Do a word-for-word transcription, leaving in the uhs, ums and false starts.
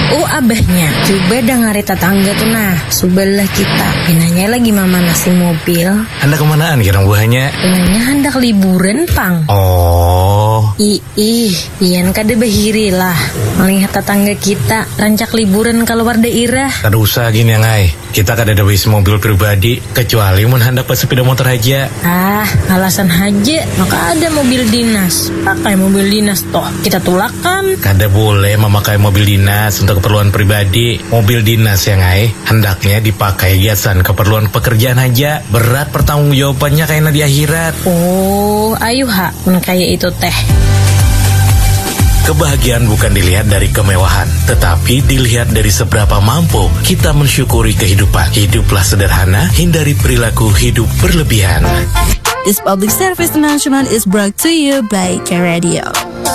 Oh abahnya, coba dengari tetangga tuh nah, sebelah kita. Pinanya lagi mama nasi mobil. Anda kemanaan kira buahnya? Pinanya hendak liburan pang. Oh. Ih, ih, iyan kada bahiri lah. Melihat tetangga kita rancak liburan keluar daerah. Kada usah gini ngai. Kita kada ada bis mobil pribadi, kecuali mun hendak pas sepeda motor aja. Ah, alasan aja. Maka ada mobil dinas. Pakai mobil dinas toh kita tulakan. Kada boleh memakai mobil dinas untuk keperluan pribadi. Mobil dinas ya ngai, hendaknya dipakai hiasan keperluan pekerjaan aja. Berat pertanggungjawabannya kayaknya di akhirat. Oh, ayo ha, mun kayak itu teh. Kebahagiaan bukan dilihat dari kemewahan, tetapi dilihat dari seberapa mampu kita mensyukuri kehidupan. Hiduplah sederhana, hindari perilaku hidup berlebihan. This public service announcement is brought to you by K Radio.